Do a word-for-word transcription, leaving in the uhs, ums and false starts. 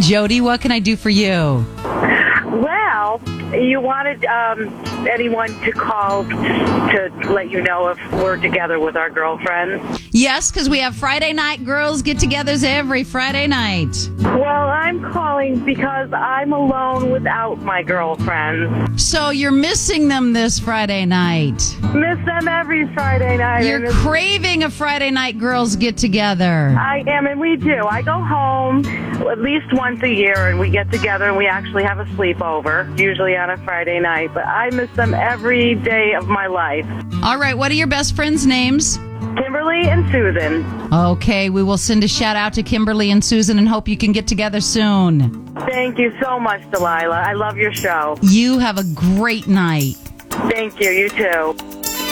Jody, what can I do for you? Well, you wanted um, anyone to call to let you know if we're together with our girlfriends? Yes, because we have Friday night girls get-togethers every Friday night. Well, I'm calling because I'm alone without my girlfriend. So you're missing them this Friday night. Miss them every Friday night. You're craving a Friday night girls get-together. I am, and we do. I go home at least once a year, and we get together, and we actually have a sleepover, usually on a Friday night. But I miss them every day of my life. All right, what are your best friends' names? Kimberly and Susan. Okay, we will send a shout out to Kimberly and Susan and hope you can get together soon. Thank you so much, Delilah. I love your show. You have a great night. Thank you. You too.